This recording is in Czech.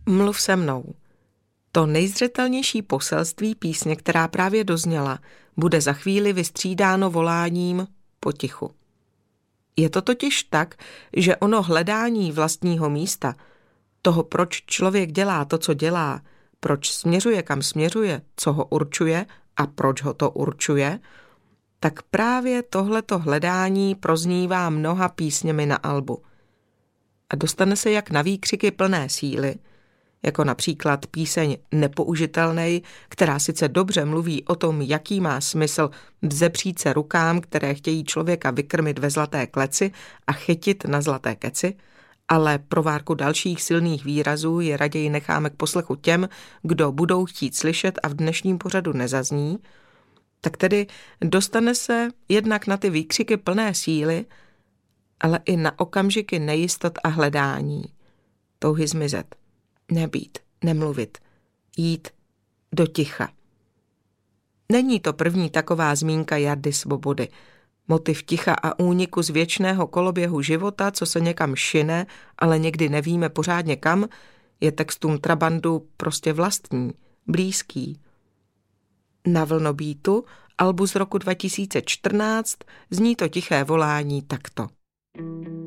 Mluv se mnou. To nejzřetelnější poselství písně, která právě dozněla, bude za chvíli vystřídáno voláním potichu. Je to totiž tak, že ono hledání vlastního místa, toho, proč člověk dělá to, co dělá, proč směřuje, kam směřuje, co ho určuje a proč ho to určuje, tak právě tohleto hledání proznívá mnoha písněmi na albu. A dostane se jak na výkřiky plné síly, jako například píseň Nepoužitelnej, která sice dobře mluví o tom, jaký má smysl vzepřít se rukám, které chtějí člověka vykrmit ve zlaté kleci a chytit na zlaté keci, ale provárku dalších silných výrazů je raději necháme k poslechu těm, kdo budou chtít slyšet a v dnešním pořadu nezazní, tak tedy dostane se jednak na ty výkřiky plné síly, ale i na okamžiky nejistot a hledání, touhy zmizet. Nebýt, nemluvit, jít do ticha. Není to první taková zmínka Jardy Svobody. Motiv ticha a úniku z věčného koloběhu života, co se někam šine, ale někdy nevíme pořádně kam, je textům trabandu prostě vlastní, blízký. Na Vlnobítu, albu z roku 2014, zní to tiché volání takto.